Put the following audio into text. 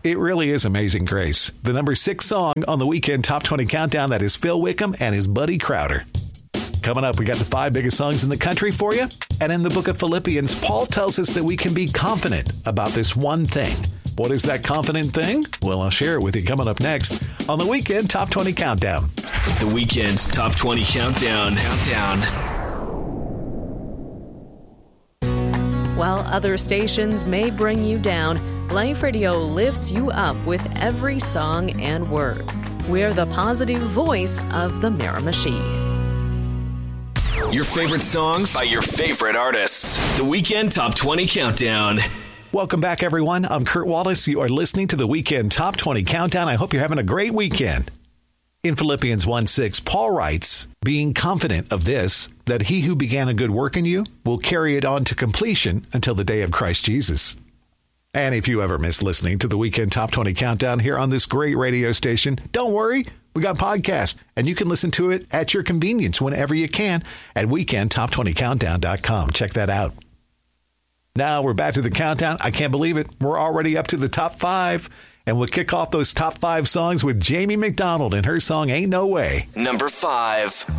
It really is Amazing Grace. The number 6 song on the Weekend Top 20 Countdown, that is Phil Wickham and his buddy Crowder. Coming up, we got the 5 biggest songs in the country for you. And in the book of Philippians, Paul tells us that we can be confident about this one thing. What is that confident thing? Well, I'll share it with you coming up next on the Weekend Top 20 Countdown. The Weekend Top 20 Countdown. While other stations may bring you down, Life Radio lifts you up with every song and word. We're the positive voice of the Miramichi. Your favorite songs by your favorite artists. The Weekend Top 20 Countdown. Welcome back, everyone. I'm Kurt Wallace. You are listening to the Weekend Top 20 Countdown. I hope you're having a great weekend. In Philippians 1:6, Paul writes, being confident of this, that he who began a good work in you will carry it on to completion until the day of Christ Jesus. And if you ever miss listening to the Weekend Top 20 Countdown here on this great radio station, don't worry. We got podcasts, and you can listen to it at your convenience whenever you can at weekendtop20countdown.com. Check that out. Now we're back to the countdown. I can't believe it. We're already up to the top 5. And we'll kick off those top 5 songs with Jamie McDonald and her song Ain't No Way. Number 5.